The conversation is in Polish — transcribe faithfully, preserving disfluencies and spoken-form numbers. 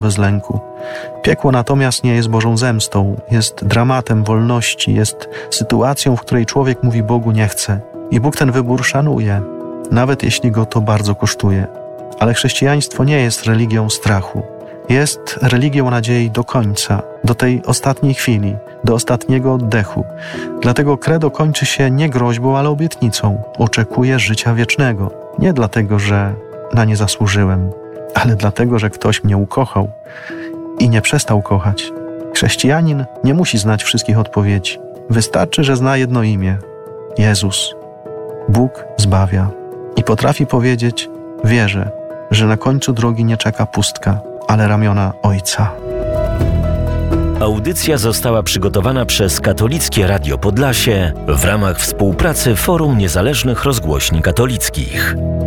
bez lęku. Piekło natomiast nie jest Bożą zemstą, jest dramatem wolności, jest sytuacją, w której człowiek mówi Bogu nie chce. I Bóg ten wybór szanuje, nawet jeśli go to bardzo kosztuje. Ale chrześcijaństwo nie jest religią strachu. Jest religią nadziei do końca, do tej ostatniej chwili, do ostatniego oddechu. Dlatego credo kończy się nie groźbą, ale obietnicą. Oczekuję życia wiecznego. Nie dlatego, że na nie zasłużyłem, ale dlatego, że ktoś mnie ukochał i nie przestał kochać. Chrześcijanin nie musi znać wszystkich odpowiedzi. Wystarczy, że zna jedno imię – Jezus. Bóg zbawia. I potrafi powiedzieć: wierzę, że na końcu drogi nie czeka pustka, ale ramiona Ojca. Audycja została przygotowana przez Katolickie Radio Podlasie w ramach współpracy Forum Niezależnych Rozgłośni Katolickich.